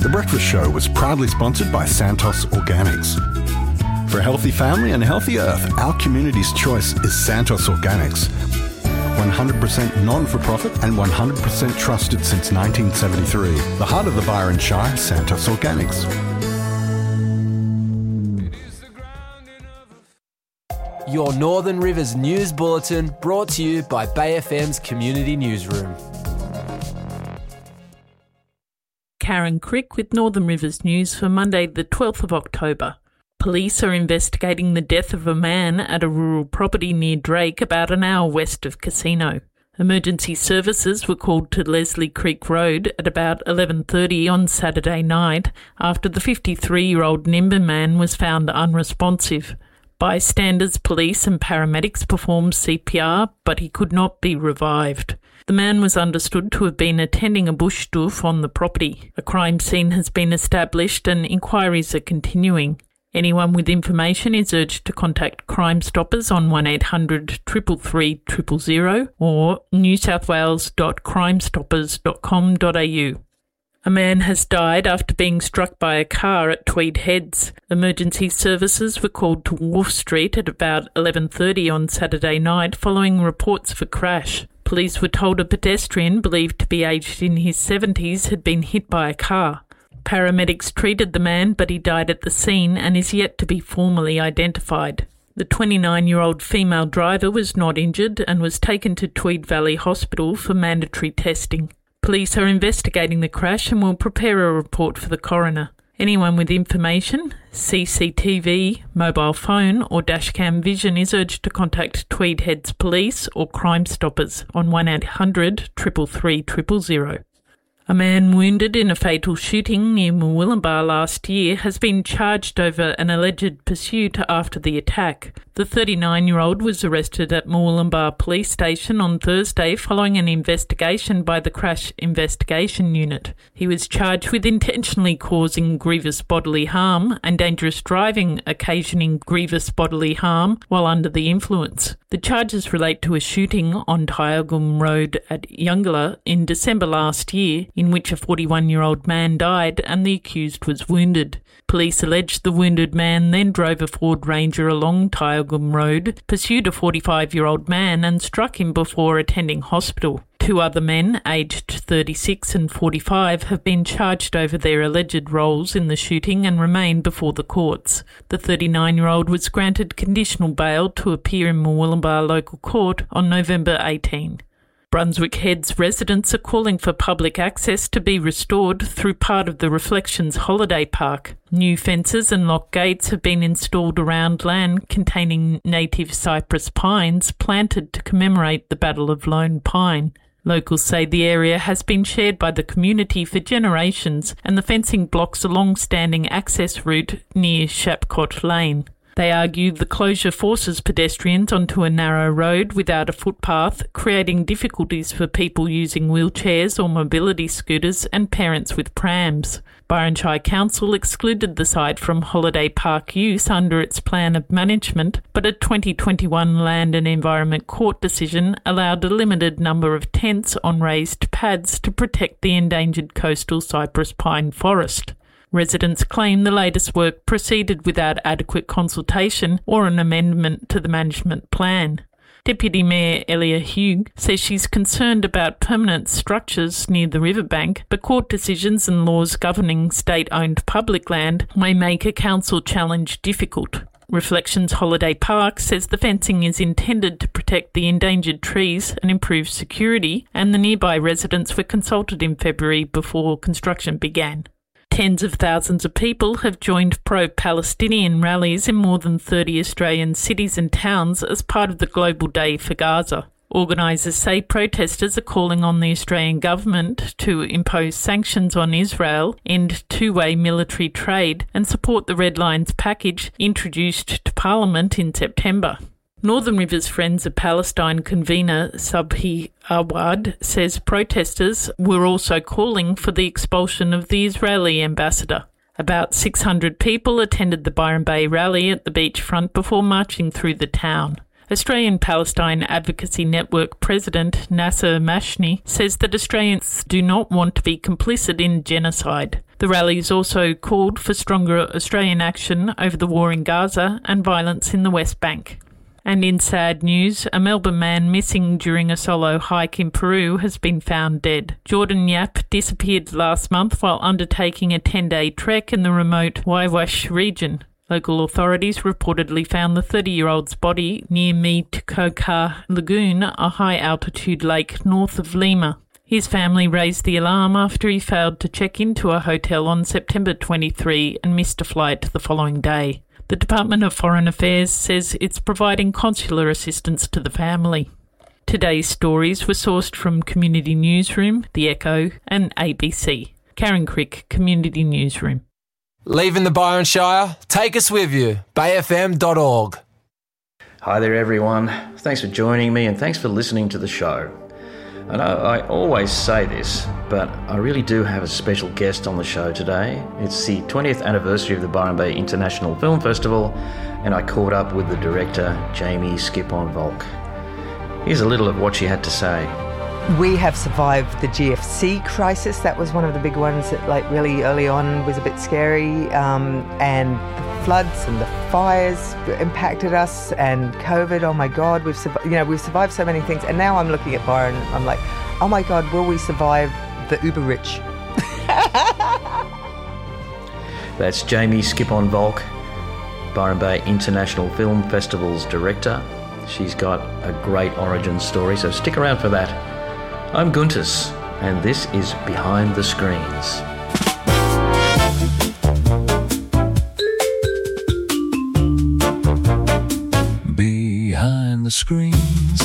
The Breakfast Show was proudly sponsored by Santos Organics. For a healthy family and a healthy earth, our community's choice is Santos Organics. 100% non-for-profit and 100% trusted since 1973. The heart of the Byron Shire, Santos Organics. Your Northern Rivers News Bulletin, brought to you by Bay FM's Community Newsroom. Karen Crick with Northern Rivers News for Monday the 12th of October. Police are investigating the death of a man at a rural property near Drake, about an hour west of Casino. Emergency services were called to Leslie Creek Road at about 11:30 on Saturday night after the 53-year-old Nimbin man was found unresponsive. Bystanders, police and paramedics performed CPR, but he could not be revived. The man was understood to have been attending a bush doof on the property. A crime scene has been established and inquiries are continuing. Anyone with information is urged to contact Crime Stoppers on 1800 333 000 or newsouthwales.crimestoppers.com.au. A man has died after being struck by a car at Tweed Heads. Emergency services were called to Wharf Street at about 11:30 on Saturday night following reports of a crash. Police were told a pedestrian believed to be aged in his 70s had been hit by a car. Paramedics treated the man, but he died at the scene and is yet to be formally identified. The 29-year-old female driver was not injured and was taken to Tweed Valley Hospital for mandatory testing. Police are investigating the crash and will prepare a report for the coroner. Anyone with information, CCTV, mobile phone or dashcam vision is urged to contact Tweed Heads Police or Crime Stoppers on 1800 333 000. A man wounded in a fatal shooting near Murwillumbah last year has been charged over an alleged pursuit after the attack. The 39-year-old was arrested at Murwillumbah Police Station on Thursday following an investigation by the Crash Investigation Unit. He was charged with intentionally causing grievous bodily harm and dangerous driving occasioning grievous bodily harm while under the influence. The charges relate to a shooting on Tyalgum Road at Youngala in December last year, in which a 41-year-old man died and the accused was wounded. Police alleged the wounded man then drove a Ford Ranger along Tyalgum Road, pursued a 45-year-old man and struck him before attending hospital. Two other men, aged 36 and 45, have been charged over their alleged roles in the shooting and remain before the courts. The 39-year-old was granted conditional bail to appear in Murwillumbah Local Court on November 18. Brunswick Heads residents are calling for public access to be restored through part of the Reflections Holiday Park. New fences and lock gates have been installed around land containing native cypress pines planted to commemorate the Battle of Lone Pine. Locals say the area has been shared by the community for generations and the fencing blocks a long-standing access route near Shapcott Lane. They argue the closure forces pedestrians onto a narrow road without a footpath, creating difficulties for people using wheelchairs or mobility scooters and parents with prams. Byron Shire Council excluded the site from holiday park use under its plan of management, but a 2021 Land and Environment Court decision allowed a limited number of tents on raised pads to protect the endangered coastal cypress pine forest. Residents claim the latest work proceeded without adequate consultation or an amendment to the management plan. Deputy Mayor Elia Hugh says she's concerned about permanent structures near the riverbank, but court decisions and laws governing state-owned public land may make a council challenge difficult. Reflections Holiday Park says the fencing is intended to protect the endangered trees and improve security, and the nearby residents were consulted in February before construction began. Tens of thousands of people have joined pro-Palestinian rallies in more than 30 Australian cities and towns as part of the Global Day for Gaza. Organisers say protesters are calling on the Australian government to impose sanctions on Israel, end two-way military trade and support the Red Lines package introduced to Parliament in September. Northern Rivers Friends of Palestine convener Subhi Awad says protesters were also calling for the expulsion of the Israeli ambassador. About 600 people attended the Byron Bay rally at the beachfront before marching through the town. Australian Palestine Advocacy Network President Nasser Mashni says that Australians do not want to be complicit in genocide. The The rallies also called for stronger Australian action over the war in Gaza and violence in the West Bank. And in sad news, a Melbourne man missing during a solo hike in Peru has been found dead. Jordan Yap disappeared last month while undertaking a 10-day trek in the remote Waiwash region. Local authorities reportedly found the 30-year-old's body near Meetcoca Lagoon, a high-altitude lake north of Lima. His family raised the alarm after he failed to check into a hotel on September 23 and missed a flight the following day. The Department of Foreign Affairs says it's providing consular assistance to the family. Today's stories were sourced from Community Newsroom, The Echo and ABC. Karen Crick, Community Newsroom. Leaving the Byron Shire? Take us with you. bayfm.org. Hi there everyone. Thanks for joining me and thanks for listening to the show. I know I always say this, but I really do have a special guest on the show today. It's the 20th anniversary of the Byron Bay International Film Festival, and I caught up with the director, Jamie Skip-on-Volk. Here's a little of what she had to say. We have survived the GFC crisis. That was one of the big ones that really early on was a bit scary, and the floods and the fires impacted us, and COVID. Oh my God, we've survived so many things. And now I'm looking at Byron, I'm like, oh my God, will we survive the uber rich? That's Jamie Skip-on-Volk, Byron Bay International Film Festival's director. She's got a great origin story, so stick around for that. I'm Guntis, and this is Behind the Screens. Behind the Screens.